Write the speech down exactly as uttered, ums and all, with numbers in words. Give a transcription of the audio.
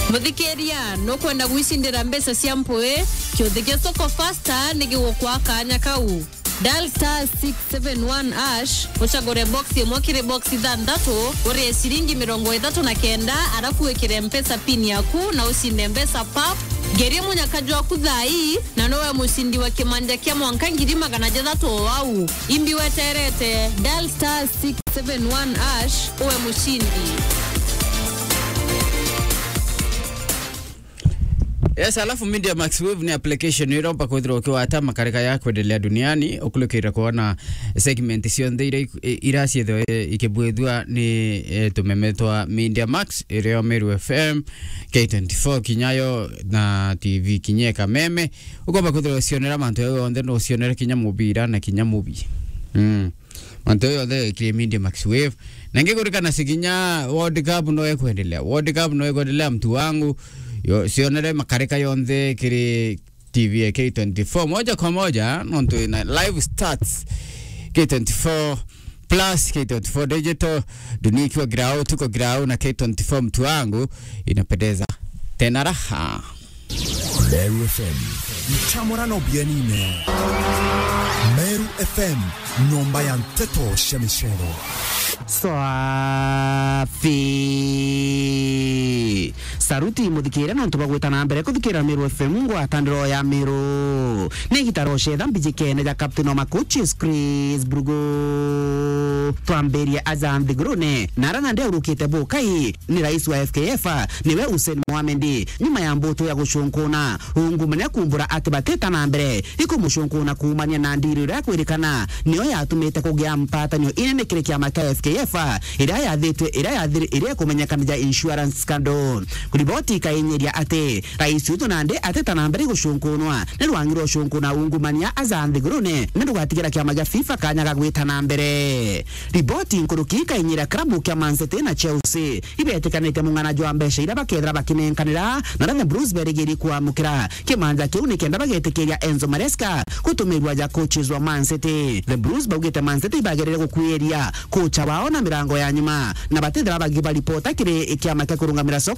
Muthikeria no kwenda gwicindira mbesa cia mpwe kiuthike soko faster nigiwo kwa kanya kau. Dial star six seven one hash uchagure box imwe kire box ithandatu uri ciringi mirongo ithatu na kenda arafu wikire mpesa pin yaku na usinde mbesa pap. Geria munyakaji waku thai na nowe musindi wa kimanja kia mwanka ngiri magana jathatu wau. Imbi weterete dial star six seven one hash uwe mushindi. Yes, alafu Media Max Wave ni application irompa kwithira ukiwa ata makarika ya kwendelea duniani ukulukira kuona segment cionthe iraciethwa ikibwithwa ni e, tumemetwa Media Max irio Meru F M K twenty-four kinyayo na T V kinyeka meme ukomba kwithira cionera mantu yonthe no cionera kinya mubira na kinya mubi mm mantu yonthe kile Media Max Wave na ngigurikana sikinya World Cup no ekwendelea World Cup no ekwendelea mtu wangu yo sionere makarika yonthe kiri T V K twenty-four moja kwa moja nonto ina live starts K twenty-four plus K twenty-four digital dunia kiwa grau tuko grau na K twenty-four mtu wangu inapendeza tena raha. Meru F M mchamora no bienine. Meru F M nomba ya mteto shemishero Swafi Saruti muthikira no tubagwita na mbere kuthikira Meru F M ngwa tandiro ya Meru ni gitaro shedha mbijikene ja captain wa coaches Chris Brugo Twamberia Azam the Grone narana nde urukite bokai ni rais wa F K F niwe Hussein Mohamed nyuma ya mboto ya gushunkuna ungumene kumbura atibateta na mbere iko mushunkuna kumanya na ndiri ya kwirikana niyo yatumite kugia mpatanyo inene kire kya maka F K F ira yathitwe ira yathiri ira kumenyekana insurance scandal kuliboti kainyeria ate rais uto nande ateta na mbere gushunkunwa ne rwangiro shunkuna ungumania Azam the Grone ne rwatigira kya maga FIFA kanya gagwita na mbere riboti nkuruki kainyira klabu kya Man City na Chelsea ibetekanite mungana jwa mbesha ira bakethra bakinenkanira na na Bruce Berigeri kwa mukira kimanza kiu nikenda bagetekeria Enzo Maresca kutumirwa ja coaches wa Man City. The Blues bagete Man City bagerere gukweria kocha wao na mirango ya nyuma na batethra bagiba ripota kire ikiama kurungamira soka